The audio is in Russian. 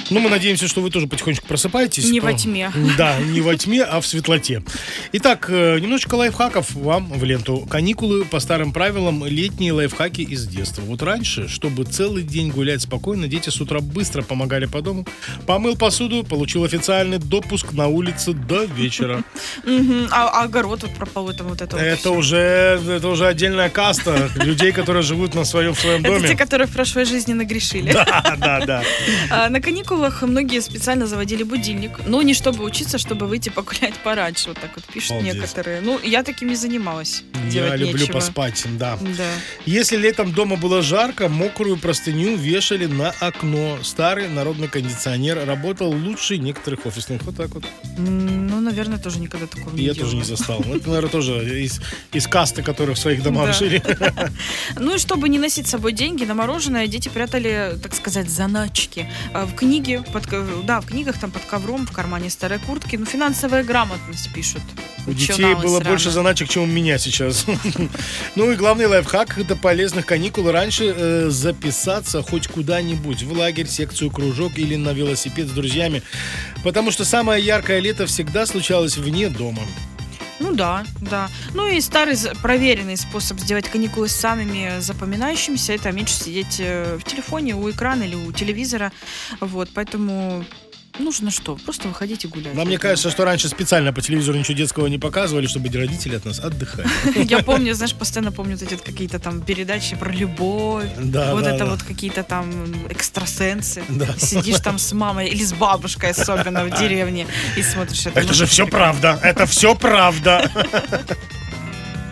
Ну, мы надеемся, что вы тоже потихонечку просыпаетесь. Не во тьме. Да, не во тьме, а в светлоте. Итак, немножечко лайфхаков вам в ленту. Каникулы по старым правилам, летние лайфхаки из детства. Вот раньше, чтобы целый день гулять спокойно, дети с утра быстро помогали по дому. Помыл посуду, получил официальный допуск на улице до вечера. А огород вот прополоть, вот это Это уже отдельная каста людей, которые живут в своем доме. Это те, которые в прошлой жизни нагрешили. Да. На каникулах многие специально заводили будильник, но не чтобы учиться, чтобы выйти погулять пораньше. Вот так вот пишут некоторые. Ну, я таким не занималась. Я люблю поспать, да. Если летом дома было жарко, мокрую простыню вешали на окно. Старый народный кондиционер работал лучше некоторых офисных. Вот так вот. Ну, наверное, тоже никогда такого не делала. Я тоже не застал. Это, наверное, тоже из касты, которые в своих домах жили. Ну и чтобы не носить с собой деньги на мороженое, дети прятали, так сказать, заначки. В книгах там под ковром, в кармане старой куртки. Ну, финансовая грамотность пишут. У детей было больше заначек, чем у меня сейчас. Ну и главный лайфхак до полезных каникул раньше записаться хоть куда-нибудь. В лагерь, секцию, кружок или на велосипед с друзьями. Потому что самое яркое лето всегда случалось вне дома. Ну да. Ну и старый проверенный способ сделать каникулы самыми запоминающимися — это меньше сидеть в телефоне, у экрана или у телевизора. Вот, поэтому нужно что? Просто выходить и гулять. Но мне кажется, что раньше специально по телевизору ничего детского не показывали, чтобы родители от нас отдыхали. Я помню, знаешь, постоянно помню эти какие-то там передачи про любовь. Вот какие-то там экстрасенсы. Сидишь там с мамой или с бабушкой, особенно в деревне, и смотришь это. Это же все правда. Это все правда.